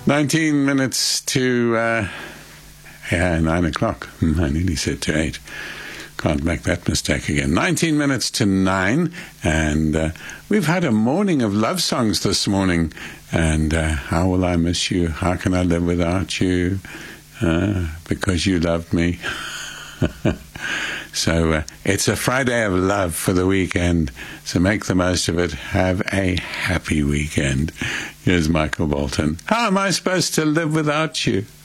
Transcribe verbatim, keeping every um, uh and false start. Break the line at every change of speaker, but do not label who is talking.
nineteen minutes to uh, yeah, nine o'clock. I nearly said to eight. Can't make that mistake again. nineteen minutes to nine, and uh, we've had a morning of love songs this morning. And uh, how will I miss you? How can I live without you? Uh, because you loved me. So uh, it's a Friday of love for the weekend. So make the most of it. Have a happy weekend. Here's Michael Bolton. How am I supposed to live without you?